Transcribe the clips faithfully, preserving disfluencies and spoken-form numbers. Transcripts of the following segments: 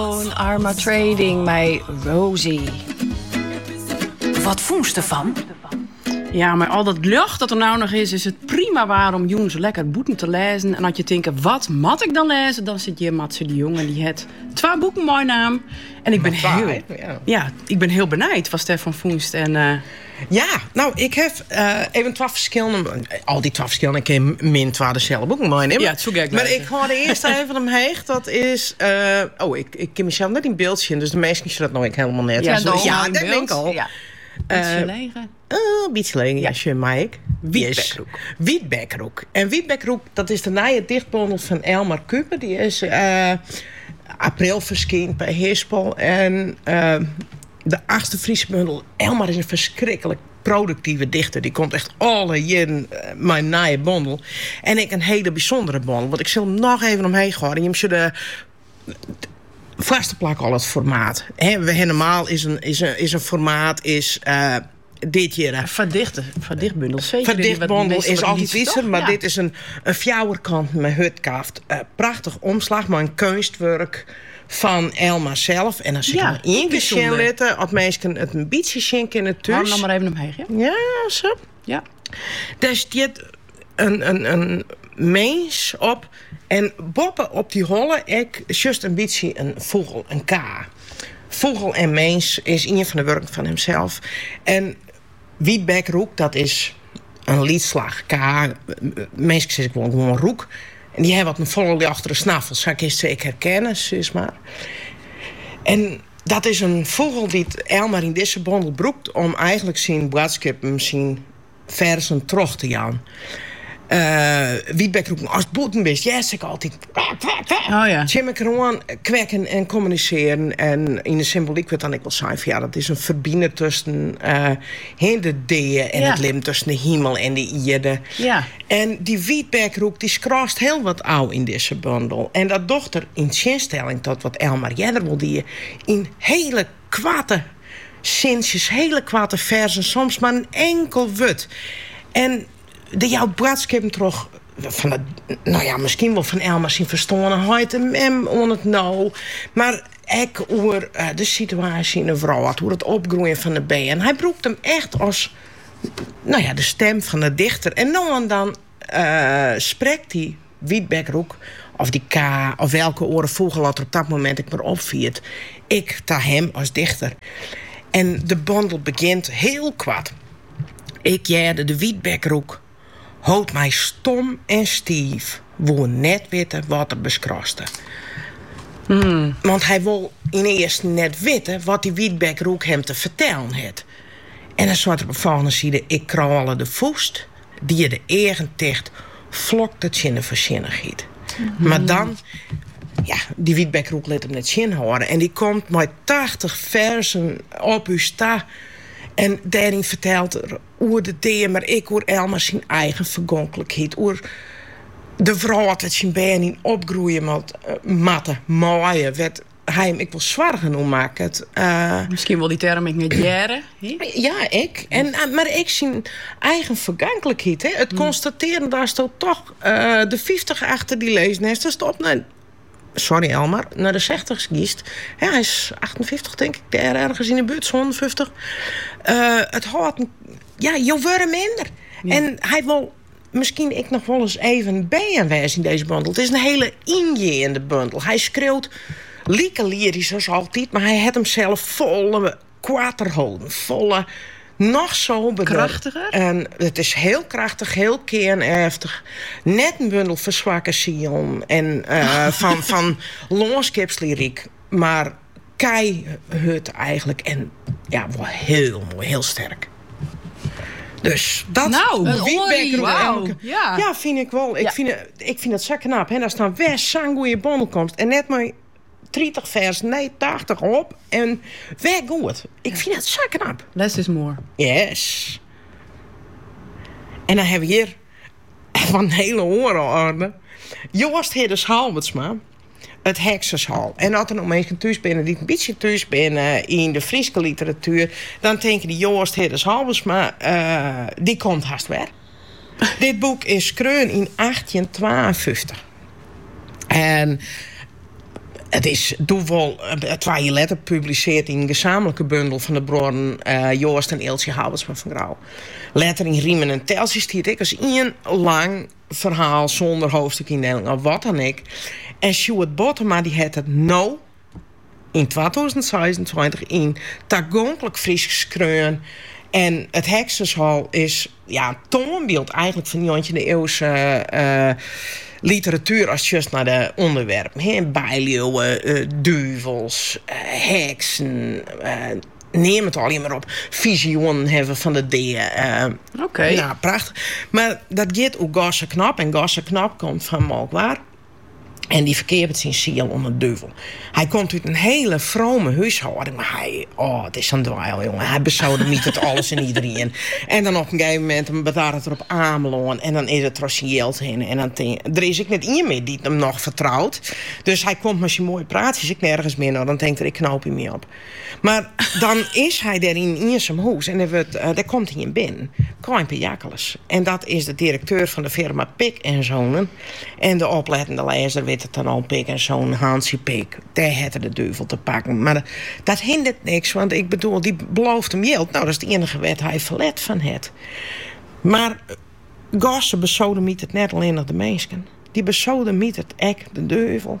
Arma Trading met Rosie. Wat voest ervan? Ja, maar al dat lucht dat er nou nog is, is het prima waarom jongens lekker boeken te lezen. En als je denkt, wat moet ik dan lezen? Dan zit je Matze de Jong en die heeft twee boeken mooi naam. En ik ben heel, ja. ja, ik ben heel benijd van Stefan Foest en. Uh, Ja, nou, ik heb uh, even twee verschillende... Al die twee verschillende, ik heb min twee dezelfde boeken mooi nemen. Ja, het zoek ik Maar ik ga de eerste even omheen. Dat is... Uh, oh, ik, ik kan mezelf net in beeld zien, dus de meesten zien dat nog ik helemaal net. Ja, dus, ja dat beeld. denk ik al. Ja. Uh, Beetje legen. Uh, beetje legen, ja, je Mike. Wietbekroek. Wietbekroek. En Wietbekroek, dat is de nieuwe dichtbundel van Elmar Kuper. Die is uh, april verschenen bij Heerspel. En uh, de achtste Friese bundel. Elmar is een verschrikkelijk productieve dichter. Die komt echt alle jaren uh, mijn nieuwe bundel. En ik een hele bijzondere bundel. Want ik zal hem nog even omheen gaan. En je moet de vaste plak al het formaat. He, we helemaal is een, is een, is een formaat is uh, dit jaar. Verdichten, verdichtbundel. Verdichtbundel is altijd iets, maar ja. dit is een, een fjouwerkant met hutkaft. Uh, prachtig omslag, maar een kunstwerk van Elma zelf. En als ik ja, nog één keer zien letten, als mensen het een beetje schenken in het thuis. Hou hem nog maar even omheen, ja? Ja, zo. Ja. Daar staat een, een, een mens op. En boppen op die holle, ik just een beetje een vogel, een K. Vogel en mens is een van de werken van hemzelf. En Wietbekroek, dat is een liedslag. K, mensen zeggen gewoon, gewoon roek. En die hebben wat een volle achter de snavel. Zou ik eens zeker herkennen, zeg maar. En dat is een vogel die Elmar in deze bundel broekt om eigenlijk zijn boodschap, zijn versen terug te gaan. Uh, Wietbekroek, als het boeten is, ja, zeg ik altijd. Oh ja. Jim ik gewoon kwekken en communiceren. En in de symboliek wordt dan ik wel zeggen, ja, dat is een verbinden tussen uh, de deeën en ja. het lim, tussen de hemel en de ierde. Ja. En die Wietbekroek, die schraast heel wat oud in deze bundel. En dat dochter in zinstelling tot wat Elmar Jedder wil die in hele kwade zinsjes, hele kwade versen, soms maar een enkel wut. En de jouw boodschap terug van het, nou ja, misschien wel van Elma zien verstorenheid en mem on het nou, maar ik over uh, de situatie in de vrouw had, hoe het opgroeien van de B. En hij broekt hem echt als, nou ja, de stem van de dichter. En nou en dan uh, spreekt die Wietbekroek of die K of welke oren vogel had er op dat moment ik maar opviert. Ik ta hem als dichter. En de bundel begint heel kwaad. Ik jerde de Wietbekroek. Houd mij stom en stief. Wil net weten wat er beskraste. Hmm. Want hij wil in eerst net weten wat die Wietbekroek hem te vertellen had. En dan staat er op de volgende zijde: ik kraalde de voest, die je de eigen ticht, vlokt het in de verzinnigheid. Hmm. Maar dan, ja, die Wietbekroek liet hem net zien horen. En die komt met tachtig versen op uw sta. En daarin vertelt er hoe de deer, maar ik hoe Elma zijn eigen vergonkelijkheid. Hoe de vrouw had het zijn benen opgroeien met uh, matte, mooie. Werd hij hem ik wil zwaar genoeg maken. Het, uh, Misschien wel die term ik niet jaren. ja, ik. En, uh, maar ik zijn eigen vergankelijkheid. Hè. Het mm. constateren, daar staat toch uh, de vijftig achter die lezen. Hij stopt naar... Sorry Elmar, naar de zestig giest. Ja, hij is achtenvijftig, denk ik. Daar ergens in de buurt, honderdvijftig. Uh, het had... Ja, je wordt minder. Ja. En hij wil misschien ik nog wel eens even bijeenwijzen in deze bundel. Het is een hele inje in de bundel. Hij schreeuwt lieke lyrisch zoals altijd, maar hij had hem zelf volle kwaterhouden. Volle... Nog soberder. Krachtiger? En het is heel krachtig, heel kernheftig. Net een bundel verzwakken Sion. En uh, van, van longskipslyriek. Maar keihut eigenlijk. En ja, wel heel mooi, heel sterk. Dus dat... Nou, een Wietbekroek. Wow. Ja. ja, vind ik wel. Ik, ja. vind, het, ik vind het zo knap. En als dan weer zo'n goede bundel komt. En net maar dertig vers, nee, tachtig op. En weg goed. Ik vind het zo knap. Less is more. Yes. En dan hebben we hier van de hele orenorde Joost Hidders Halbertsma, het Heksershal. En als er nog mensen thuis binnen die een beetje thuis binnen in de Friese literatuur, dan denken die Joost Hidders Halbertsma, uh, die komt haast weer. Dit boek is geschreven in achttien tweeënvijftig. En Het is doe wel uh, twee jaar later gepubliceerd in een gezamenlijke bundel van de broeren uh, Joost en Eeltje Halbertsma van Grauw. Later in Riemen en Telsjes stiert ik als één lang verhaal zonder hoofdstukindeling of wat dan ik. En Sjoerd Bottema die had het nou in tweeduizend zesentwintig in Tagonkelijk Fries geschreven. En het Heksenshal is ja, een toonbeeld eigenlijk van die negentiende eeuwse uh, literatuur als just naar de onderwerpen. Bijleeuwen, uh, duivels, uh, heksen, uh, neem het al maar op. Visioenen hebben van de dingen. Uh, Oké. Okay. Ja, prachtig. Maar dat gaat ook Gosse Knap. En Gosse Knap komt van Malkwaar. En die verkeert zijn ziel onder de duivel. Hij komt uit een hele vrome huishouding. Maar hij, oh, het is een dweil, jongen. Hij bezouden niet het alles en iedereen. En dan op een gegeven moment een bedaar het erop aanbeloon. En dan is het racieel heen. En dan denk, er is ik net iemand meer die hem nog vertrouwt. Dus hij komt met zijn mooie praatjes. Ik nergens meer. Nou, dan denkt er, ik knoop hem mee op. Maar dan is hij daar in, in zijn huis. En er wordt, uh, daar komt hij in binnen. Klein Pijakkeles. En dat is de directeur van de firma Pik en Zonen. En de oplettende lezer weet het dan al, Pik en Zoon, Hansie Pik. Daar had de duivel te pakken. Maar dat hindert niks, want ik bedoel, die belooft hem geld. Nou, dat is de enige wet hij verlet van het. Maar Gosse besodemiet het net alleen nog de mensen. Die besodemiet het ek de duivel.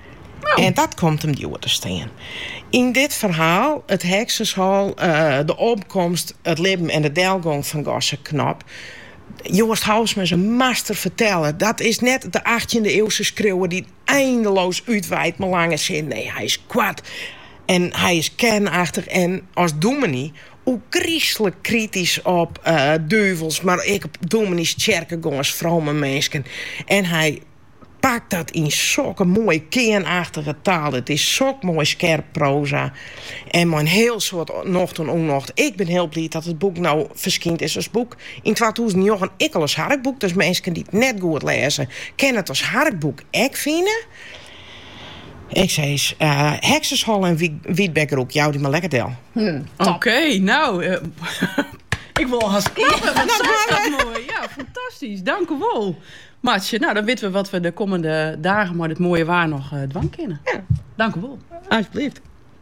Oh. En dat komt hem duur te staan. In dit verhaal, het Heksenshal, uh, de opkomst, het leven en de delgang van Gosse Knap. Joost Halbertsma zijn master vertellen. Dat is net de achttiende eeuwse schreeuwer die eindeloos uitwijdt met lange zin. Nee, hij is kwaad. En hij is kernachtig. En als dominee ook christelijk kritisch op uh, duivels. Maar ik op dominees kerkengangers, vrome mensen. En hij pakt dat in zulke mooie kernachtige taal. Het is zo mooi scherp proza. En mijn heel soort nocht en onnocht. Ik ben heel blij dat het boek nou verschijnt is als boek. In tweeduizend negen ik al als harkboek. Dus mensen die het net goed lezen, kennen het als harkboek ek vinden. Ik zei eens, uh, Heksenshal en Wiedbekker ook. Jou die maar lekker deel. Hmm, Oké, okay, nou... Uh, ik wil haast klappen. Wat is dat mooi. Ja, fantastisch. Dank u wel. Maatje, nou dan weten we wat we de komende dagen maar dit mooie waar nog uh, dwang kennen. Ja. Dank u wel. Alsjeblieft.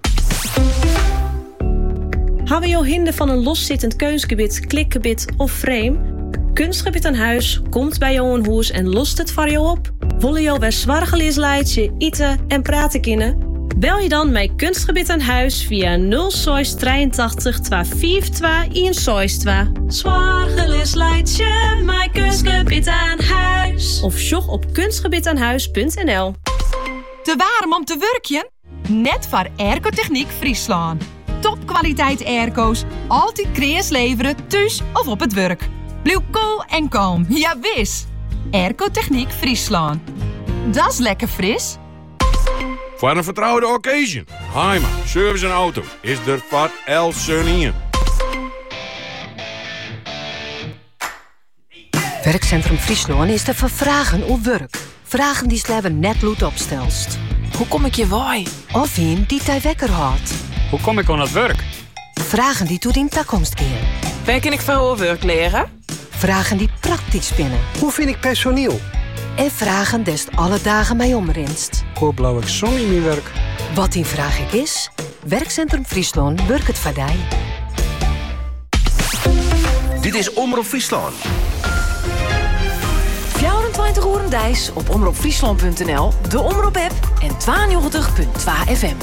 Hebben je hinder van een loszittend keusgebied, klikgebied of frame? Kunstgebied aan huis komt bij jou een huis en lost het voor jou op. Willen jou weer zwargelies leidje, eten en praten kunnen? Bel je dan met Kunstgebied aan huis via nul zes drieëntachtig tweehonderdvijfentwintig eenenzestig. Zwargelies leidje, met Kunstgebied aan huis. Of sjog op kunstgebiedaanhuis punt n l. Te warm om te werkjen? Net voor Airco-Techniek Friesland. Topkwaliteit airco's, altijd kreas leveren, thuis of op het werk. Blijf cool en kalm, ja wis. Airco-Techniek Friesland. Dat is lekker fris. Voor een vertrouwde occasion. Heima, service en auto is er voor El Sunien. Werkcentrum Friesland is te vervragen op werk. Vragen die slebben net lood opstelst. Hoe kom ik je waai? Of een die tij wekker houdt. Hoe kom ik aan het werk? Vragen die toe in toekomst keren. Waar kan ik van werk leren? Vragen die praktisch spinnen. Hoe vind ik personeel? En vragen des alle dagen mij omrinst. Hoe blauw ik zon in mijn werk? Wat die vraag ik is, Werkcentrum Friesland werkt het voor jou. Dit is Omroep Friesland. vierentwintig uur dijs op omroep friesland punt n l, de Omroep-app en tweeënnegentig punt twee F M.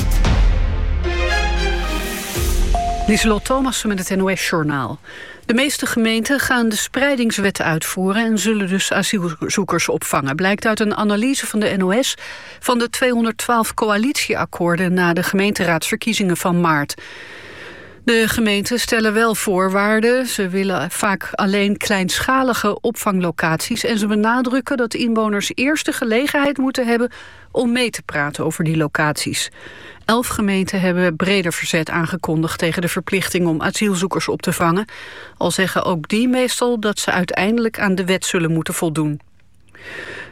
Lieselot Thomassen met het N O S-journaal. De meeste gemeenten gaan de spreidingswet uitvoeren en zullen dus asielzoekers opvangen. Blijkt uit een analyse van de N O S van de tweehonderdtwaalf coalitieakkoorden na de gemeenteraadsverkiezingen van maart. De gemeenten stellen wel voorwaarden. Ze willen vaak alleen kleinschalige opvanglocaties en ze benadrukken dat inwoners eerst de gelegenheid moeten hebben om mee te praten over die locaties. Elf gemeenten hebben breder verzet aangekondigd tegen de verplichting om asielzoekers op te vangen. Al zeggen ook die meestal dat ze uiteindelijk aan de wet zullen moeten voldoen.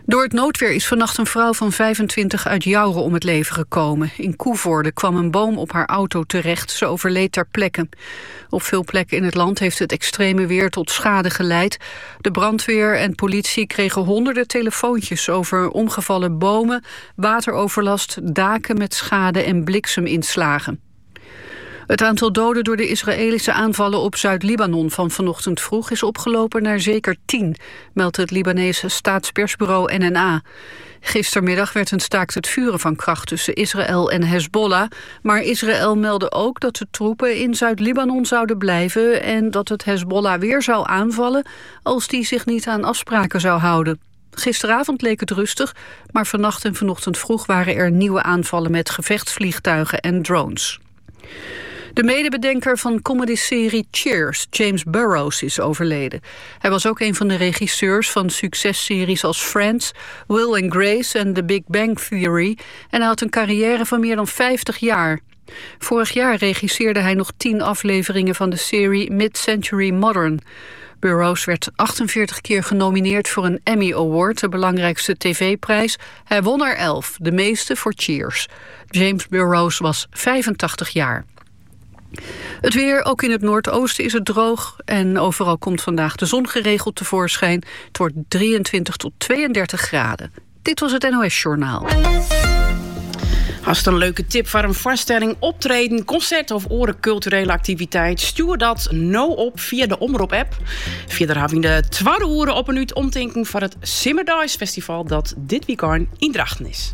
Door het noodweer is vannacht een vrouw van vijfentwintig uit Jouren om het leven gekomen. In Koevoorde kwam een boom op haar auto terecht. Ze overleed ter plekke. Op veel plekken in het land heeft het extreme weer tot schade geleid. De brandweer en politie kregen honderden telefoontjes over omgevallen bomen, wateroverlast, daken met schade en blikseminslagen. Het aantal doden door de Israëlische aanvallen op Zuid-Libanon van vanochtend vroeg is opgelopen naar zeker tien, meldt het Libanese staatspersbureau N N A. Gistermiddag werd een staakt het vuren van kracht tussen Israël en Hezbollah, maar Israël meldde ook dat de troepen in Zuid-Libanon zouden blijven en dat het Hezbollah weer zou aanvallen als die zich niet aan afspraken zou houden. Gisteravond leek het rustig, maar vannacht en vanochtend vroeg waren er nieuwe aanvallen met gevechtsvliegtuigen en drones. De medebedenker van comedyserie Cheers, James Burrows, is overleden. Hij was ook een van de regisseurs van successeries als Friends, Will and Grace en The Big Bang Theory en hij had een carrière van meer dan vijftig jaar. Vorig jaar regisseerde hij nog tien afleveringen van de serie Mid-Century Modern. Burrows werd achtenveertig keer genomineerd voor een Emmy Award, de belangrijkste tv-prijs. Hij won er elf, de meeste voor Cheers. James Burrows was vijfentachtig jaar. Het weer, ook in het noordoosten is het droog en overal komt vandaag de zon geregeld tevoorschijn. Het wordt drieëntwintig tot tweeëndertig graden. Dit was het N O S-journaal. Als het een leuke tip voor een voorstelling, optreden, concert of andere culturele activiteit, stuur dat nou op via de Omroep-app. Verder hebben we de tweede uren op een uur omdenken voor het Simmerdijs Festival dat dit weekend in Drachten is.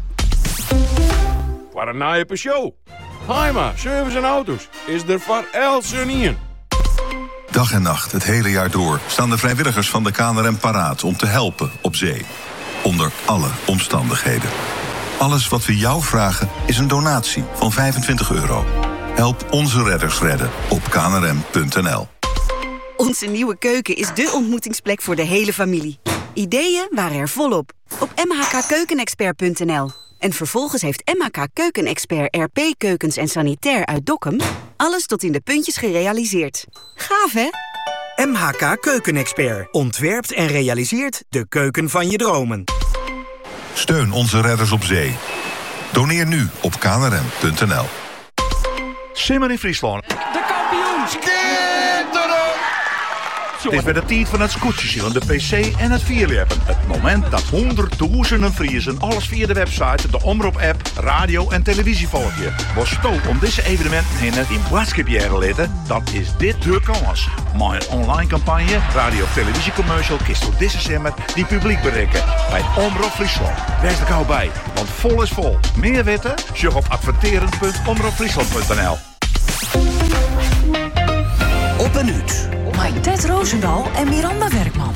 Voor een naaie show. Heima, service en auto's is er voor elke in. Dag en nacht, het hele jaar door, staan de vrijwilligers van de K N R M paraat om te helpen op zee. Onder alle omstandigheden. Alles wat we jou vragen is een donatie van vijfentwintig euro. Help onze redders redden op k n r m punt n l. Onze nieuwe keuken is dé ontmoetingsplek voor de hele familie. Ideeën waren er volop op m h k keukenexpert punt n l. En vervolgens heeft M H K Keukenexpert R P Keukens en Sanitair uit Dokkum alles tot in de puntjes gerealiseerd. Gaaf, hè? M H K Keukenexpert ontwerpt en realiseert de keuken van je dromen. Steun onze redders op zee. Doneer nu op k n r m punt n l. Simmer in Friesland. De kampioen! Schitterend! Het is bij de tijd van het scootjesiel, de pc en het vierleppen. Het moment dat honderdduizenden Friesen alles via de website, de Omroep-app, radio en televisie volgen. Was sto om deze evenementen heen in boodschapjaren litten, dan is dit de kans. Maar een online campagne, radio- of televisiecommercial, kist ook deze zomer die publiek bereiken. Bij Omroep Friesland. Wees er gauw bij, want vol is vol. Meer weten? Surf op adverteren punt omroep friesland punt n l. Op een uur. Mike Ted Roosendaal en Miranda Werkman.